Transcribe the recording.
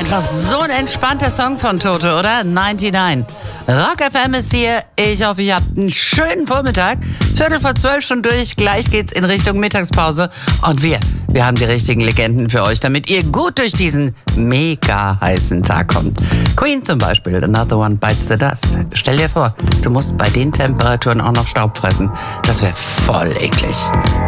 Einfach so ein entspannter Song von Toto, oder? 99. Rock FM ist hier. Ich hoffe, ihr habt einen schönen Vormittag. 11:45 schon durch. Gleich geht's in Richtung Mittagspause. Und wir haben die richtigen Legenden für euch, damit ihr gut durch diesen mega heißen Tag kommt. Queen zum Beispiel, Another One Bites the Dust. Stell dir vor, du musst bei den Temperaturen auch noch Staub fressen. Das wäre voll eklig.